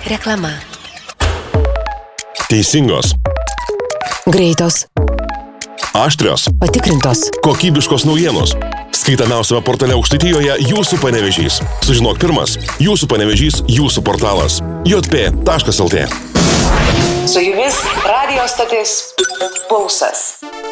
Reklama. Teisingos, Greitos, aštrios, patikrintos. kokybiškos naujienos. Skaitamiausiame portale Aukštaitijoje Jūsų Panevėžys. Sužinok pirmas. Jūsų Panevėžys, Jūsų portalas. jp.lt. Su jumis radijo stotis Pulsas.